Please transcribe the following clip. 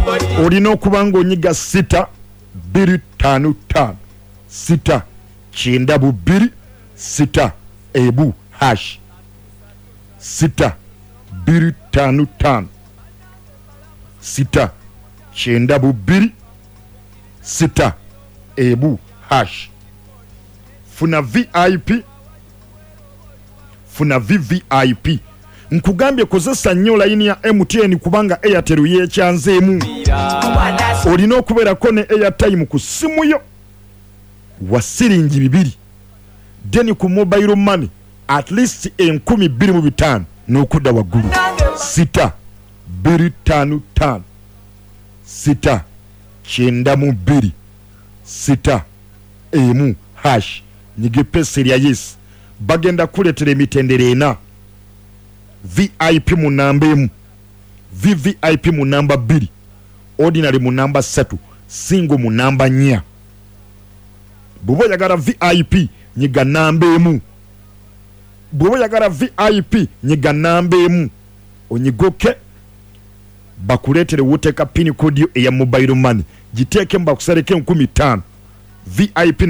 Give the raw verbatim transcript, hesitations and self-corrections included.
olina okuba ng'onyiga sita bbiri ttaano ttaano sita kyenda bbiri sita ebu hash sita bbiri ttaano ttaano sita kyenda bbiri sita ebu hash. Funa V I P, funa V V I P. Nkugambye kozesa nnyo layini ya M T N kubanga Airtel yekyanzeemu. Olina okubeerako ne airtime ku simu yo wa siringi bibiri. Deni ku mobile money at least enkumi bbiri mu bitaano n'okudda waggulu. Sita bbiri ttaano ttaano sita kyenda mu bbiri sita emu hash. Nyige pesi lya yes. Bagenda kuletera emitendera ena. V I P mu namba emu, V V I P mu namba bbiri, ordinary mu namba ssatu, single mu namba nnya. Bw'oba oyagala V I P nyiga namba emu. Bw'oba oyagala V I P nyiga namba emu. Onyigoke bakuleetere wooteeka pin code yo eya mobile money. Giteeke mbakusaleko enkumi ttaano. V I P